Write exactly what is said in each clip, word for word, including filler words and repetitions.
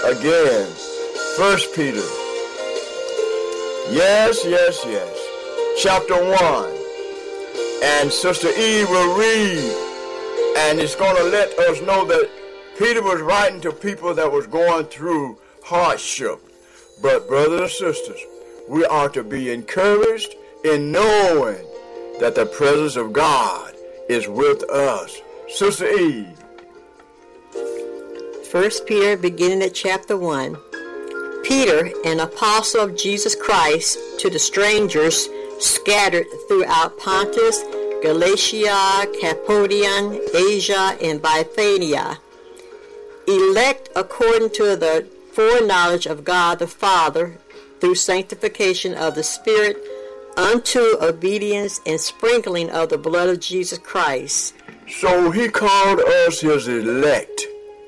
again. First Peter. Yes, yes, yes. Chapter one. And Sister Eve will read, and it's going to let us know that Peter was writing to people that was going through hardship. But brothers and sisters, we are to be encouraged in knowing that the presence of God is with us. Sister Eve. First Peter, beginning at chapter one. Peter, an apostle of Jesus Christ, to the strangers scattered throughout Pontus, Galatia, Cappadocia, Asia, and Bithynia, elect according to the foreknowledge of God the Father, through sanctification of the Spirit, unto obedience and sprinkling of the blood of Jesus Christ. So he called us his elect.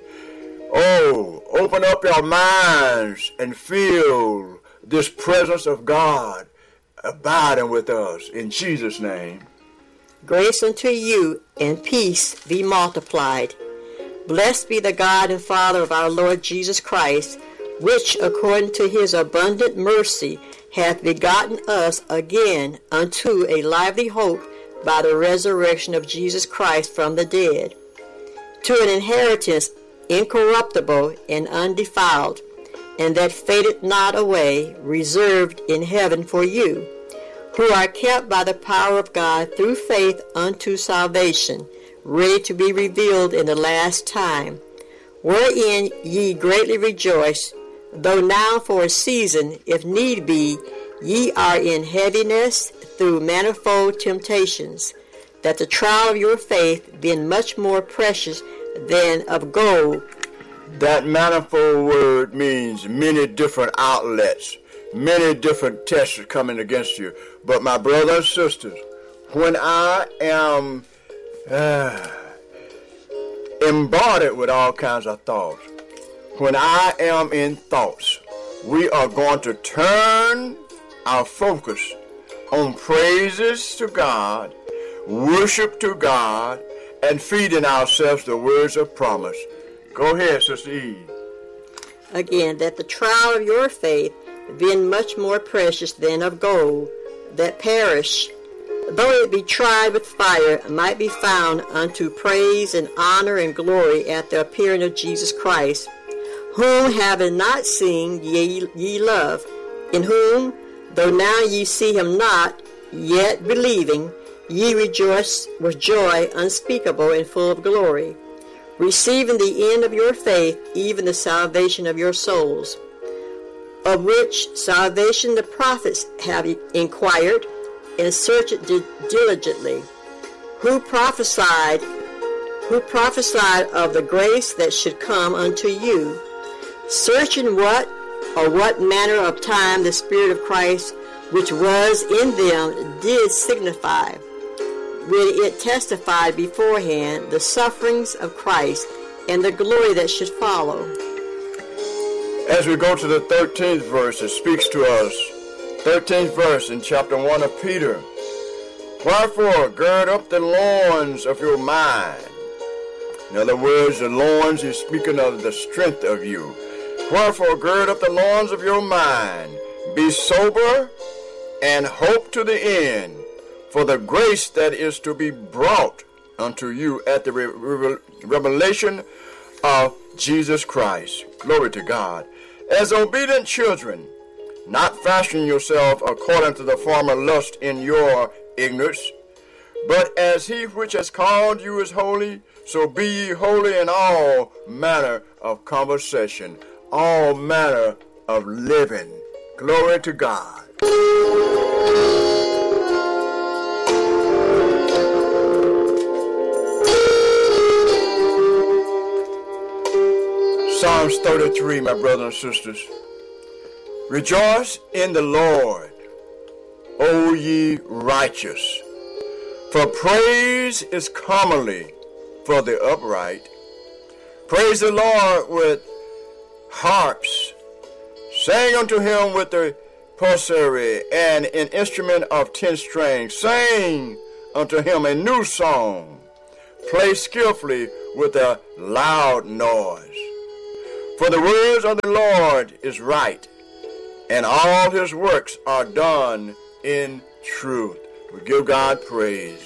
Oh, open up your minds and feel this presence of God abiding with us in Jesus' name. Grace unto you and peace be multiplied. Blessed be the God and Father of our Lord Jesus Christ, which according to his abundant mercy hath begotten us again unto a lively hope by the resurrection of Jesus Christ from the dead, to an inheritance incorruptible and undefiled, and that fadeth not away, reserved in heaven for you, who are kept by the power of God through faith unto salvation, ready to be revealed in the last time, wherein ye greatly rejoice, though now for a season, if need be, ye are in heaviness through manifold temptations, that the trial of your faith, being much more precious than of gold. That manifold word means many different outlets, many different tests are coming against you. But my brothers and sisters, when I am uh, embodied with all kinds of thoughts, when I am in thoughts, we are going to turn our focus on praises to God, worship to God, and feeding ourselves the words of promise. Go ahead, Sister Eve. Again, that the trial of your faith, being much more precious than of gold, that perish, though it be tried with fire, might be found unto praise and honor and glory at the appearing of Jesus Christ, whom having not seen ye, ye love, in whom, though now ye see him not, yet believing, ye rejoice with joy unspeakable and full of glory, receiving the end of your faith, even the salvation of your souls, of which salvation the prophets have inquired and searched diligently, who prophesied, who prophesied of the grace that should come unto you, searching what or what manner of time the Spirit of Christ, which was in them, did signify, when it testified beforehand the sufferings of Christ and the glory that should follow. As we go to the thirteenth verse, it speaks to us. thirteenth verse in chapter one of Peter. Wherefore, gird up the loins of your mind. In other words, the loins is speaking of the strength of you. Wherefore, gird up the loins of your mind. Be sober and hope to the end for the grace that is to be brought unto you at the re- re- revelation of Jesus Christ. Glory to God. As obedient children, not fashion yourself according to the former lust in your ignorance, but as he which has called you is holy, so be ye holy in all manner of conversation, all manner of living. Glory to God. Psalms thirty-three, my brothers and sisters. Rejoice in the Lord, O ye righteous, for praise is commonly for the upright. Praise the Lord with harps. Sing unto him with the psaltery and an instrument of ten strings. Sing unto him a new song. Play skillfully with a loud noise. For the words of the Lord is right, and all his works are done in truth. We give God praise.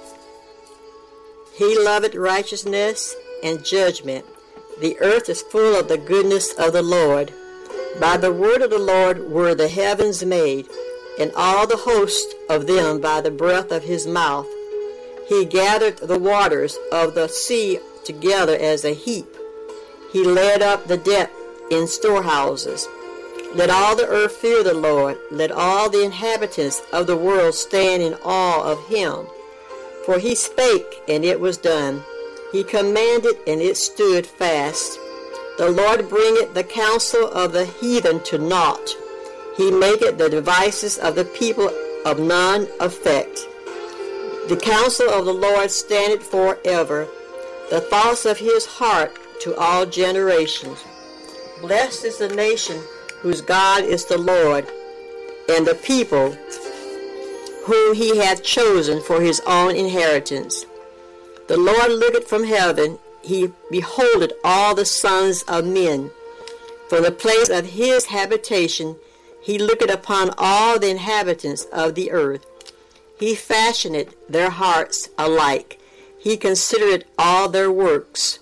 He loveth righteousness and judgment. The earth is full of the goodness of the Lord. By the word of the Lord were the heavens made, and all the host of them by the breath of his mouth. He gathered the waters of the sea together as a heap. He laid up the depth in storehouses. Let all the earth fear the Lord. Let all the inhabitants of the world stand in awe of him. For he spake, and it was done. He commanded, and it stood fast. The Lord bringeth the counsel of the heathen to naught. He maketh the devices of the people of none effect. The counsel of the Lord standeth forever, the thoughts of his heart to all generations. Blessed is the nation whose God is the Lord, and the people whom he hath chosen for his own inheritance. The Lord looketh from heaven, he beholdeth all the sons of men. From the place of his habitation he looketh upon all the inhabitants of the earth. He fashioneth their hearts alike. He considereth all their works.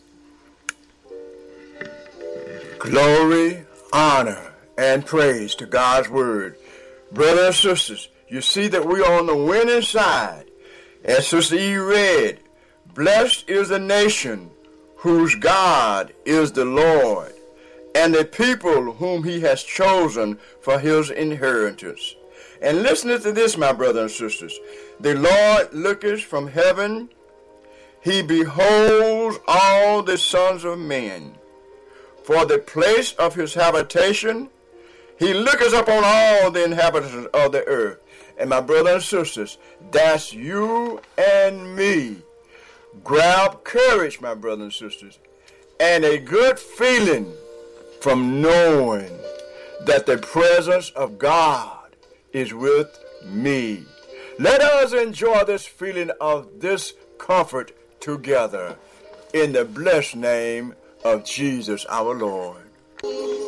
Glory, honor, and praise to God's word. Brothers and sisters, you see that we are on the winning side. As Sister E read, blessed is the nation whose God is the Lord, and the people whom he has chosen for his inheritance. And listen to this, my brothers and sisters. The Lord looketh from heaven. He beholds all the sons of men. For the place of his habitation, he looketh upon all the inhabitants of the earth. And my brothers and sisters, that's you and me. Grab courage, my brothers and sisters, and a good feeling from knowing that the presence of God is with me. Let us enjoy this feeling of this comfort together in the blessed name of Jesus our Lord.